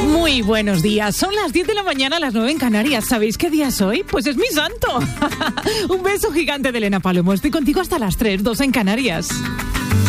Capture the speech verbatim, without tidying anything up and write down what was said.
Muy buenos días, son las diez de la mañana, las nueve en Canarias. ¿Sabéis qué día es hoy? Pues es mi santo. Un beso gigante de Elena Palomo, estoy contigo hasta las tres, dos en Canarias.